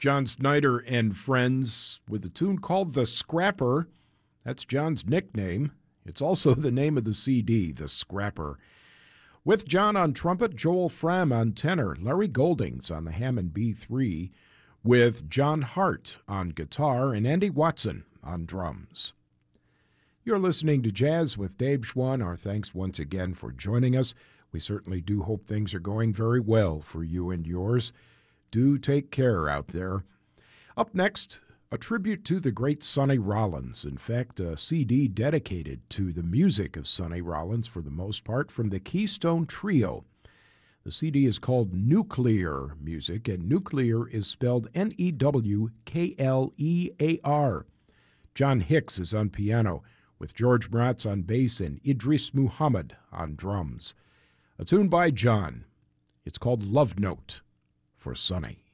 John Snyder and Friends with a tune called The Scrapper. That's John's nickname. It's also the name of the CD, The Scrapper. With John on trumpet, Joel Fram on tenor, Larry Goldings on the Hammond B3, with John Hart on guitar and Andy Watson on drums. You're listening to Jazz with Dave Schwann. Our thanks once again for joining us. We certainly do hope things are going very well for you and yours. Do take care out there. Up next, a tribute to the great Sonny Rollins. In fact, a CD dedicated to the music of Sonny Rollins for the most part from the Keystone Trio. The CD is called Nuclear Music, and Nuclear is spelled N-E-W-K-L-E-A-R. John Hicks is on piano, with George Mraz on bass and Idris Muhammad on drums. A tune by John. It's called Love Note for Sonny.